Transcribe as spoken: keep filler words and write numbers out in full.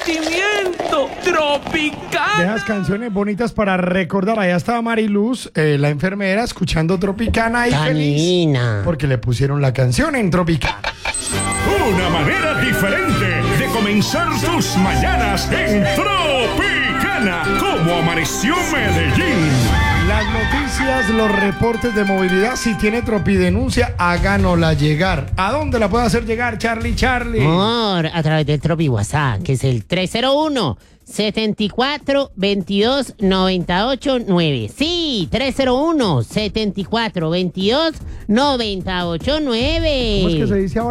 sentimiento Tropicana. De esas canciones bonitas para recordar. Allá estaba Mariluz, eh, la enfermera, escuchando Tropicana y feliz porque le pusieron la canción en Tropicana. Una manera diferente de comenzar tus mañanas en Tropicana. Como amaneció Medellín. Las noticias, los reportes de movilidad. Si tiene tropidenuncia, háganosla llegar. ¿A dónde la puede hacer llegar, Charlie Charlie? Amor, a través del Tropi WhatsApp, que es el tres cero uno, setenta y cuatro, veintidós, noventa y ocho, nueve. Sí, tres cero uno, setenta y cuatro, veintidós, noventa y ocho, nueve. ¿Cómo es que se dice ahora?